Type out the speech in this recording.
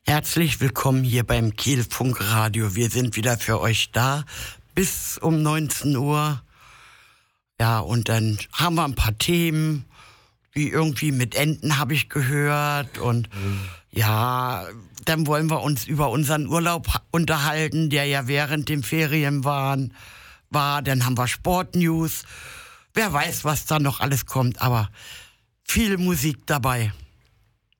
Herzlich willkommen hier beim Kiel-Funk-Radio. Wir sind wieder für euch da bis um 19 Uhr. Ja, und dann haben wir ein paar Themen, wie irgendwie mit Enten habe ich gehört. Und ja, dann wollen wir uns über unseren Urlaub unterhalten, der ja während den Ferien war. Dann haben wir Sportnews. Wer weiß, was da noch alles kommt, aber viel Musik dabei.